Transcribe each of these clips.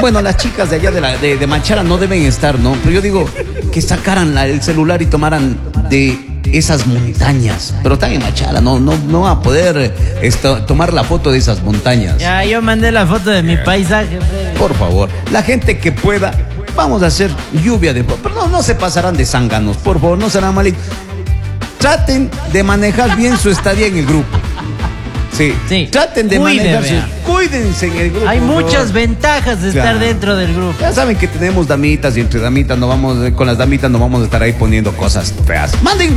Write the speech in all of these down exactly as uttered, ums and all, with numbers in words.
Bueno, las chicas de allá de, la, de, de Machala no deben estar, ¿no? Pero yo digo que sacaran la, el celular y tomaran de esas montañas. Pero están en Machala, no, no, no va a poder esto, tomar la foto de esas montañas. Ya, yo mandé la foto de mi paisaje, Freddy. Por favor, la gente que pueda, vamos a hacer lluvia de... Pero no, no se pasarán de zánganos, por favor, no serán malitos. Traten de manejar bien su estadía en el grupo. Sí, sí. Traten de Cuide, manejarse. vea. Cuídense en el grupo. Hay muchas ¿no? ventajas de estar Claro. dentro del grupo. Ya saben que tenemos damitas y entre damitas no vamos, con las damitas no vamos a estar ahí poniendo cosas feas. Manden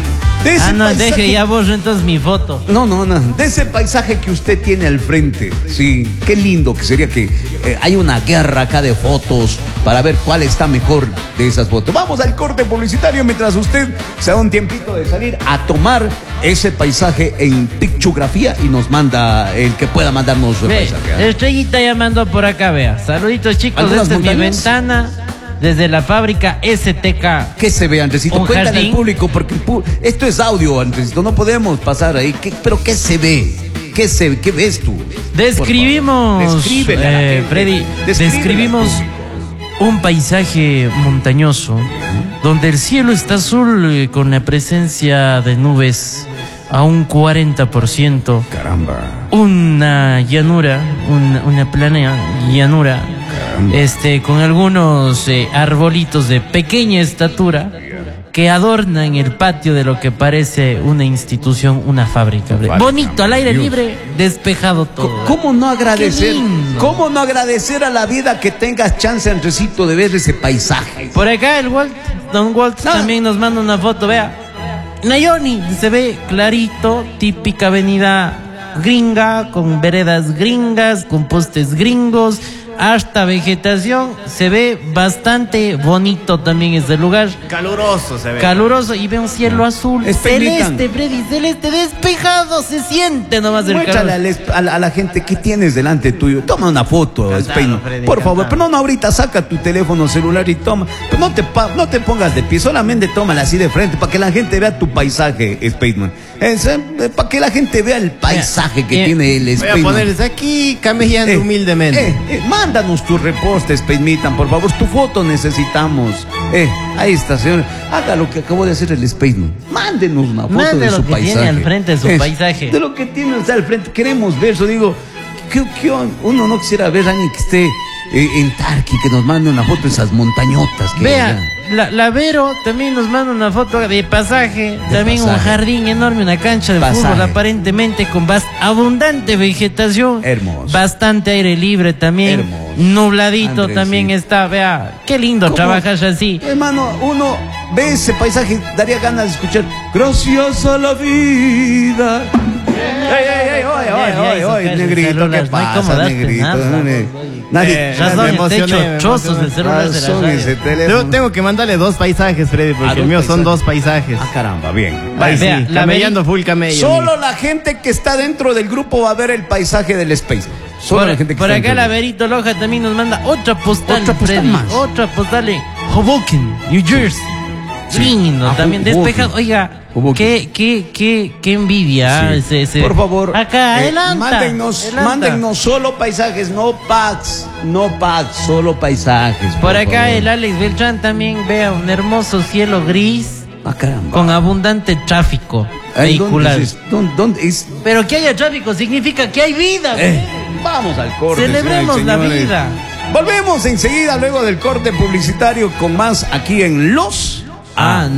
de ese Ah, no, paisaje. deje, ya borro entonces mi foto. No, no, no. De ese paisaje que usted tiene al frente. Sí, qué lindo que sería que eh, hay una guerra acá de fotos para ver cuál está mejor de esas fotos. Vamos al corte publicitario mientras usted se da un tiempito de salir a tomar ese paisaje en pictografía y nos manda el que pueda mandarnos su Ve, paisaje. Estrellita llamando por acá, vea. Saluditos, chicos, ¿Algunas desde mi montañas? ventana, desde la fábrica S T K. ¿Qué se ve, Andresito? Un Cuéntale al jardín. público, porque el pu- esto es audio, Andresito, no podemos pasar ahí. ¿Qué- ¿Pero qué se ve? ¿Qué se qué ves tú? Describimos, Por favor, descríbele a la eh, gente. Freddy, Descríbele describimos al público. un paisaje montañoso donde el cielo está azul eh, con la presencia de nubes a un cuarenta por ciento. Caramba. Una llanura, una, una plana llanura, Caramba. este, con algunos eh, arbolitos de pequeña estatura que adornan el patio de lo que parece una institución, una fábrica. Vale, Bonito, al aire Dios. libre, despejado todo. ¿Cómo no agradecer? Qué lindo. ¿Cómo no agradecer a la vida que tengas chance, Andresito, de ver ese paisaje? Por acá el Walt, Don Walt Ah. también nos manda una foto, vea. Nayoni, se ve clarito, típica avenida gringa, con veredas gringas, con postes gringos, hasta vegetación, se ve bastante bonito también este lugar. Caluroso se ve. Caluroso y ve un cielo azul, Es Pelican. celeste, Freddy, celeste, despejado, se siente nomás el Muéstrale calor. al es- a, la, a la gente que tienes delante tuyo. Toma una foto, Cantalo, Espeino. Freddy, Por favor, cantalo. pero no, no, ahorita saca tu teléfono celular y toma. Pero no te, pa- no te pongas de pie, solamente tómala así de frente para que la gente vea tu paisaje, Spaceman. Para que la gente vea el paisaje que Eh, tiene el Voy a Spaceman. ponerles aquí camellando Eh, humildemente. eh, eh, mándanos tu reposte, Spaceman, por favor. Tu foto necesitamos. Eh, ahí está, señor. Haga lo que acabó de hacer el Spaceman. Mándenos una foto Mande de lo su que paisaje. tiene al frente de su Eh, paisaje. De lo que tiene usted al frente. Queremos ver eso. Digo, que, que uno no quisiera ver a alguien que esté eh, en Tarqui, que nos mande una foto de esas montañotas. Que hay Vea, allá. la, la Vero también nos manda una foto de pasaje, también un pasaje. jardín enorme, una cancha de Pasaje. fútbol aparentemente con bas- abundante vegetación, Hermoso. bastante aire libre también, Hermoso. nubladito Andresito. también está, vea, qué lindo ¿Cómo? trabajar así. Hermano, uno ve ese paisaje, daría ganas de escuchar gracias a la vida. ¡Ey, ey, ey! ¡Oye, Ya, ya oye, hizo oye! caso el Negrito, celular, ¿qué no hay pasa, cómo darte negrito? nada, No, ne- vos, oye. Nadie... Eh, Razón, me te emocioné, hecho me chozos emocioné. del celular de la Razón radio. ese Yo teléfono. tengo que mandarle dos paisajes, Freddy, Ah, porque dos el mío son paisajes. dos paisajes. Ah, caramba, bien. Ay, Vea, sí, la camellando full camello. Solo la gente que está dentro del grupo va a ver el paisaje del Space. Solo Por, la gente que por está acá dentro la del- Verito Loja también nos manda otra postal, Otra postal Freddy, más. otra postal de Hoboken, New Jersey. Lindo, Ah, también Hoboken. despejado. Oiga, Hoboken. qué, qué, qué, qué envidia. Sí. ese- ese- Por favor, Acá, eh, adelanta. mándennos, adelanta. mándennos solo paisajes, no packs, no packs, solo paisajes. Por acá favor. el Alex Beltrán también vea un hermoso cielo gris Ah, caramba. con abundante tráfico Ay, vehicular. ¿Dónde es? ¿Dónde, dónde es? Pero que haya tráfico significa que hay vida. Eh, vamos al corte. Celebremos señores y la señores. vida. Volvemos enseguida luego del corte publicitario con más aquí en Los... Ah,